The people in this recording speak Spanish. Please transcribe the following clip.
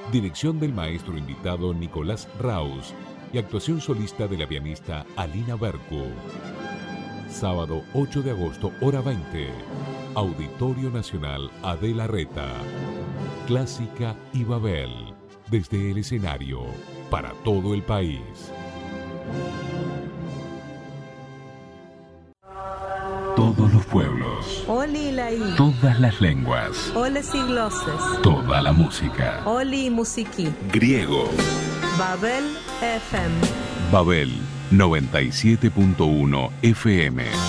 Dirección del maestro invitado Nicolás Raus y actuación solista de la pianista Alina Bercu. Sábado 8 de agosto, hora 20. Auditorio Nacional Adela Reta. Clásica y Babel. Desde el escenario, para todo el país. Todos los pueblos. Oli Laí. Todas las lenguas. Ole sigloses. Toda la música. Oli musiki. Griego. Babel FM. Babel 97.1 FM.